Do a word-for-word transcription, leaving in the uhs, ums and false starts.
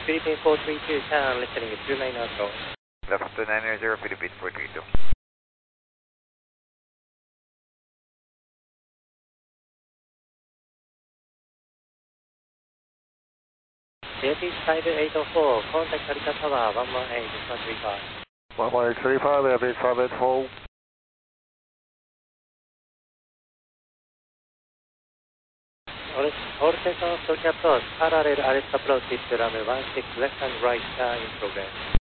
Philippine four three two, turn listening two nine zero. Left nine zero, Philippine four three two. J P five eight four, contact Arita Tower one one eight one three five. one one eight three five, Airbus five eight four. All stations, Tokyo approach, parallel arrest approach to runway one six left and right, turn in progress.